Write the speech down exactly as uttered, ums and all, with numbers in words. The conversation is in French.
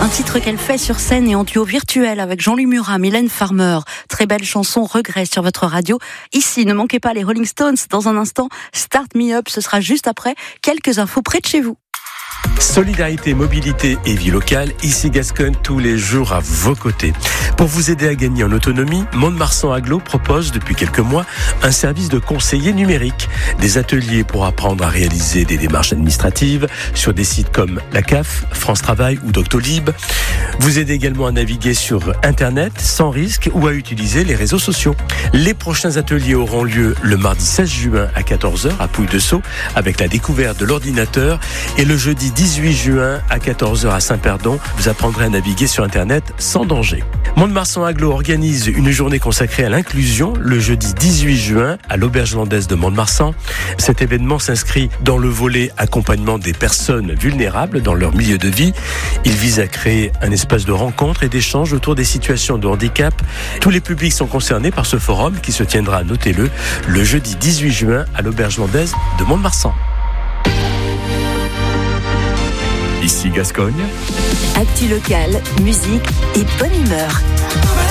titre qu'elle fait sur scène et en duo virtuel avec Jean-Louis Murat, Mylène Farmer. Très belle chanson, Regret sur votre radio. Ici, ne manquez pas les Rolling Stones. Dans un instant, Start Me Up, ce sera juste après. Quelques infos près de chez vous. Solidarité, mobilité et vie locale, ici Gascogne, tous les jours à vos côtés. Pour vous aider à gagner en autonomie, Mont-de-Marsan Agglo propose depuis quelques mois un service de conseiller numérique. Des ateliers pour apprendre à réaliser des démarches administratives sur des sites comme la C A F, France Travail ou Doctolib. Vous aidez également à naviguer sur Internet sans risque ou à utiliser les réseaux sociaux. Les prochains ateliers auront lieu le mardi seize juin à quatorze heures à Pouille-de-Sceaux avec la découverte de l'ordinateur et le jeudi dix-huit juin à quatorze heures à Saint-Perdon, vous apprendrez à naviguer sur Internet sans danger. Mont-de-Marsan Agglo organise une journée consacrée à l'inclusion le jeudi dix-huit juin à l'Auberge Landaise de Mont-de-Marsan. Cet événement s'inscrit dans le volet accompagnement des personnes vulnérables dans leur milieu de vie. Il vise à créer un espace de rencontre et d'échange autour des situations de handicap. Tous les publics sont concernés par ce forum qui se tiendra, notez-le, le jeudi dix-huit juin à l'Auberge Landaise de Mont-de-Marsan. Ici Gascogne. Actu locale, musique et bonne humeur.